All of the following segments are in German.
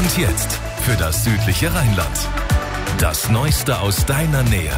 Und jetzt für das südliche Rheinland. Das Neueste aus deiner Nähe.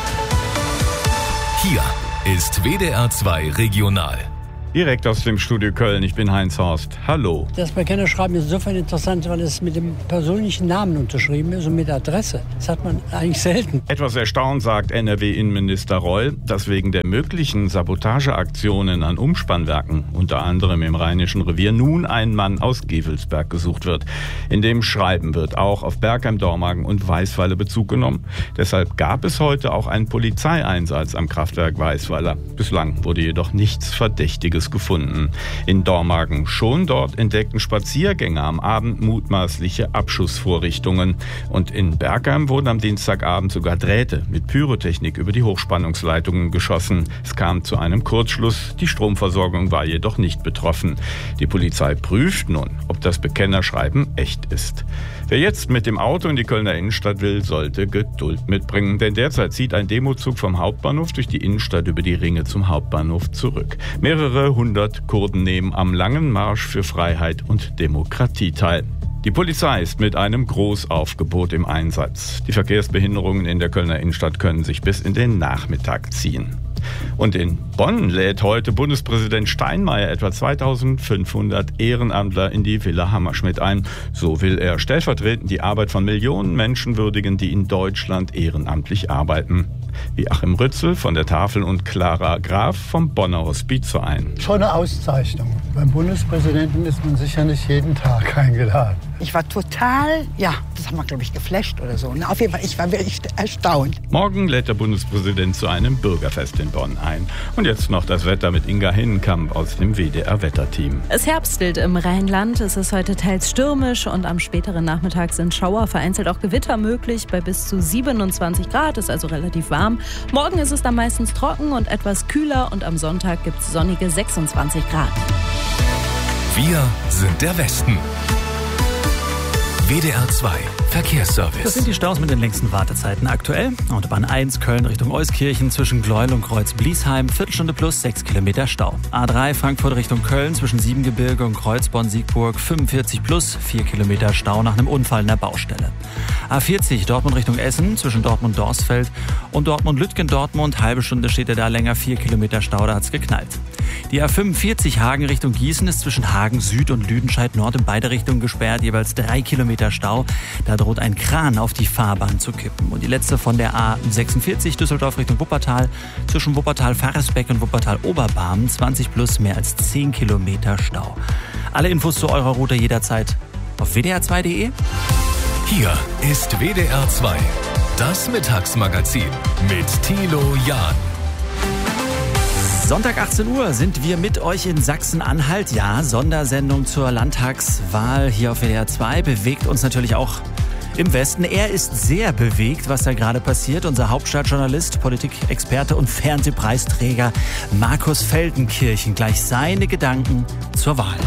Hier ist WDR 2 Regional. Direkt aus dem Studio Köln, ich bin Heinz Horst. Hallo. Das Bekennerschreiben ist insofern interessant, weil es mit dem persönlichen Namen unterschrieben ist und mit Adresse. Das hat man eigentlich selten. Etwas erstaunt sagt NRW-Innenminister Reul, dass wegen der möglichen Sabotageaktionen an Umspannwerken, unter anderem im Rheinischen Revier, nun ein Mann aus Gevelsberg gesucht wird. In dem Schreiben wird auch auf Bergheim, Dormagen und Weisweiler Bezug genommen. Deshalb gab es heute auch einen Polizeieinsatz am Kraftwerk Weisweiler. Bislang wurde jedoch nichts Verdächtiges gefunden. In Dormagen schon, dort entdeckten Spaziergänger am Abend mutmaßliche Abschussvorrichtungen. Und in Bergheim wurden am Dienstagabend sogar Drähte mit Pyrotechnik über die Hochspannungsleitungen geschossen. Es kam zu einem Kurzschluss, die Stromversorgung war jedoch nicht betroffen. Die Polizei prüft nun, ob das Bekennerschreiben echt ist. Wer jetzt mit dem Auto in die Kölner Innenstadt will, sollte Geduld mitbringen, denn derzeit zieht ein Demozug vom Hauptbahnhof durch die Innenstadt über die Ringe zum Hauptbahnhof zurück. Mehrere hundert Kurden nehmen am langen Marsch für Freiheit und Demokratie teil. Die Polizei ist mit einem Großaufgebot im Einsatz. Die Verkehrsbehinderungen in der Kölner Innenstadt können sich bis in den Nachmittag ziehen. Und in Bonn lädt heute Bundespräsident Steinmeier etwa 2500 Ehrenamtler in die Villa Hammerschmidt ein. So will er stellvertretend die Arbeit von Millionen Menschen würdigen, die in Deutschland ehrenamtlich arbeiten. Wie Achim Rützel von der Tafel und Clara Graf vom Bonner Hospizverein. Schon eine Auszeichnung. Beim Bundespräsidenten ist man sicher nicht jeden Tag eingeladen. Ich war total, das haben wir, glaube ich, geflasht oder so. Auf jeden Fall, ich war wirklich erstaunt. Morgen lädt der Bundespräsident zu einem Bürgerfest in Bonn ein. Und jetzt noch das Wetter mit Inga Hinnenkamp aus dem WDR-Wetterteam. Es herbstelt im Rheinland. Es ist heute teils stürmisch und am späteren Nachmittag sind Schauer, vereinzelt auch Gewitter möglich. Bei bis zu 27 Grad, ist also relativ warm. Morgen ist es dann meistens trocken und etwas kühler und am Sonntag gibt es sonnige 26 Grad. Wir sind der Westen. WDR 2 Verkehrsservice. Das sind die Staus mit den längsten Wartezeiten aktuell. Autobahn 1 Köln Richtung Euskirchen zwischen Gleuel und Kreuz-Bliesheim, Viertelstunde plus 6 Kilometer Stau. A3 Frankfurt Richtung Köln zwischen Siebengebirge und Kreuzborn-Siegburg, 45 plus 4 Kilometer Stau nach einem Unfall in der Baustelle. A40 Dortmund Richtung Essen zwischen Dortmund-Dorsfeld und Dortmund-Lütgen-Dortmund, halbe Stunde steht er da länger, 4 Kilometer Stau, da hat's geknallt. Die A45 Hagen Richtung Gießen ist zwischen Hagen Süd und Lüdenscheid Nord in beide Richtungen gesperrt, jeweils 3 Kilometer Stau. Da droht ein Kran auf die Fahrbahn zu kippen. Und die letzte von der A46 Düsseldorf Richtung Wuppertal zwischen Wuppertal-Faresbeck und Wuppertal-Oberbarmen, 20 plus mehr als 10 Kilometer Stau. Alle Infos zu eurer Route jederzeit auf wdr2.de. Hier ist WDR 2, das Mittagsmagazin mit Thilo Jahn. Sonntag 18 Uhr sind wir mit euch in Sachsen-Anhalt. Ja, Sondersendung zur Landtagswahl hier auf WDR 2 bewegt uns natürlich auch im Westen. Er ist sehr bewegt, was da gerade passiert. Unser Hauptstadtjournalist, Politikexperte und Fernsehpreisträger Markus Feldenkirchen. Gleich seine Gedanken zur Wahl.